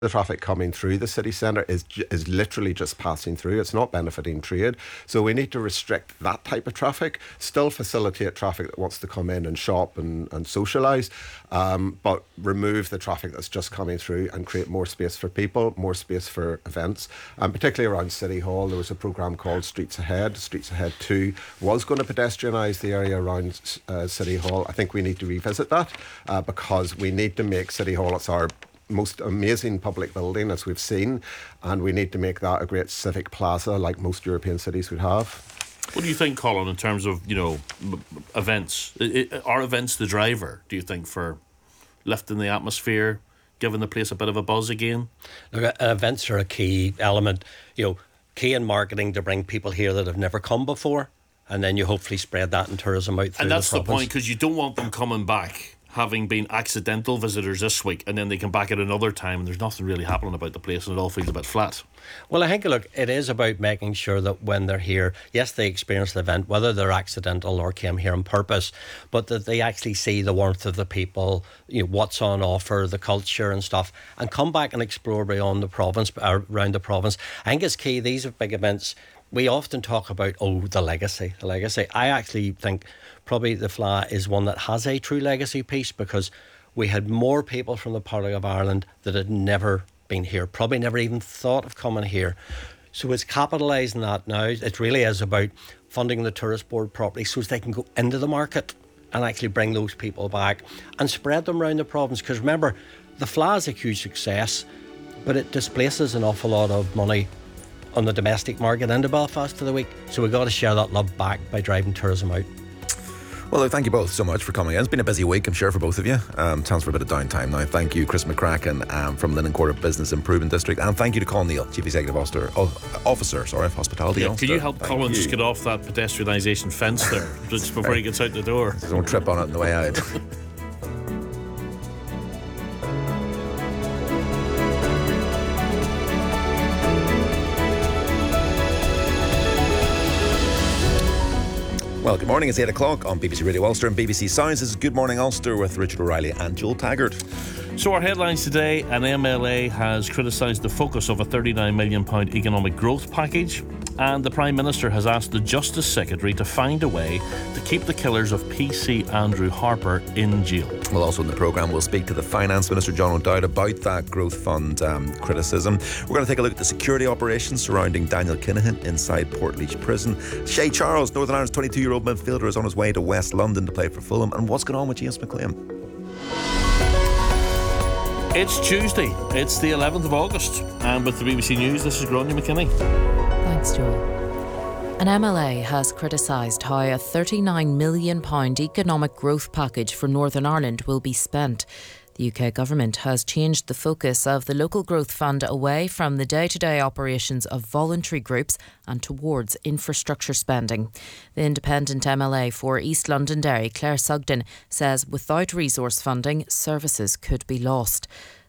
the traffic coming through the city centre is literally just passing through. It's not benefiting trade. So we need to restrict that type of traffic, still facilitate traffic that wants to come in and shop and socialise, but remove the traffic that's just coming through and create more space for people, more space for events. And particularly around City Hall, there was a programme called Streets Ahead. Streets Ahead 2 was going to pedestrianise the area around City Hall. I think we need to revisit that because we need to make City Hall, it's our most amazing public building as we've seen, and we need to make that a great civic plaza like most European cities would have. What do you think, Colin, in terms of, events? Are events the driver, do you think, for lifting the atmosphere, giving the place a bit of a buzz again? Look, events are a key element, key in marketing to bring people here that have never come before, and then you hopefully spread that in tourism out through the province. And that's the point, because you don't want them coming back having been accidental visitors this week, and then they come back at another time and there's nothing really happening about the place and it all feels a bit flat. Well, I think, look, it is about making sure that when they're here, yes, they experience the event, whether they're accidental or came here on purpose, but that they actually see the warmth of the people, what's on offer, the culture and stuff, and come back and explore beyond the province, around the province. I think it's key. These are big events. We often talk about, the legacy. I actually think probably the Fleadh is one that has a true legacy piece, because we had more people from the Republic of Ireland that had never been here, probably never even thought of coming here. So it's capitalising that now. It really is about funding the tourist board properly so they can go into the market and actually bring those people back and spread them around the province. Because remember, the Fleadh is a huge success, but it displaces an awful lot of money on the domestic market into Belfast for the week. So we've got to share that love back by driving tourism out. Well, thank you both so much for coming in. It's been a busy week, I'm sure, for both of you. Chance for a bit of downtime now. Thank you, Chris McCracken from Linen Quarter Business Improvement District, and thank you to Colin Neal, Chief Executive Officer of Hospitality. Can you help Colin just get off that pedestrianisation fence there just before he gets out the door? Don't trip on it on the way out. Well, good morning. It's 8 o'clock on BBC Radio Ulster and BBC Sounds. This is Good Morning Ulster with Richard O'Reilly and Joel Taggart. So our headlines today: an MLA has criticised the focus of a £39 million economic growth package, and the Prime Minister has asked the Justice Secretary to find a way to keep the killers of PC Andrew Harper in jail. Well, also in the programme, we'll speak to the Finance Minister, John O'Dowd, about that growth fund criticism. We're going to take a look at the security operations surrounding Daniel Kinahan inside Portlaoise Prison. Shay Charles, Northern Ireland's 22-year-old midfielder, is on his way to West London to play for Fulham. And what's going on with James McLean? It's Tuesday, it's the 11th of August, and with the BBC News, this is Gráinne McKinney. Thanks, Joel. An MLA has criticised how a £39 million economic growth package for Northern Ireland will be spent. The UK government has changed the focus of the local growth fund away from the day-to-day operations of voluntary groups and towards infrastructure spending. The independent MLA for East Londonderry, Claire Sugden, says without resource funding, services could be lost.